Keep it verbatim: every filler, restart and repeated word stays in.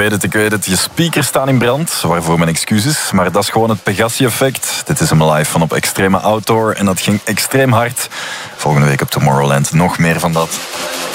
weet het, ik weet het. Je speakers staan in brand, waarvoor mijn excuses. Maar dat is gewoon het Pegassi-effect. Dit is hem live van op Extreme Outdoor en dat ging extreem hard. Volgende week op Tomorrowland nog meer van dat.